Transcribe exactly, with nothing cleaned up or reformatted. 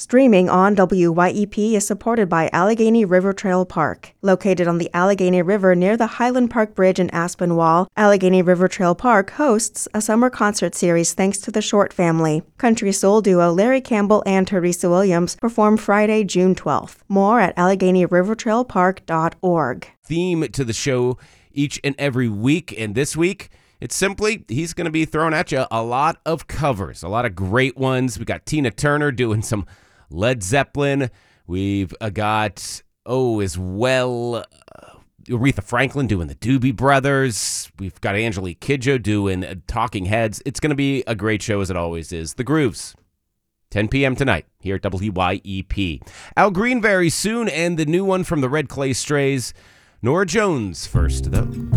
Streaming on W Y E P is supported by Allegheny River Trail Park. Located on the Allegheny River near the Highland Park Bridge in Aspinwall, Allegheny River Trail Park hosts a summer concert series thanks to the Short family. Country soul duo Larry Campbell and Teresa Williams perform Friday, June twelfth. More at allegheny river trail park dot org. Theme to the show each and every week, and this week, it's simply, he's going to be throwing at you a lot of covers, a lot of great ones. We got Tina Turner doing some Led Zeppelin. We've uh, got, oh, as well, uh, Aretha Franklin doing the Doobie Brothers. We've got Angelique Kidjo doing uh, Talking Heads. It's going to be a great show, as it always is. The Grooves, ten p.m. tonight here at W Y E P. Al Green very soon, and the new one from the Red Clay Strays, Norah Jones first, though.